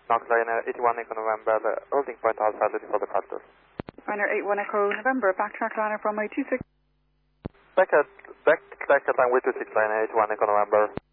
Liner 81 Echo November, holding point outside looking for the departure. Liner 81 Echo November, backtrack liner from runway 26. Back at runway 26, Liner 81 Echo November.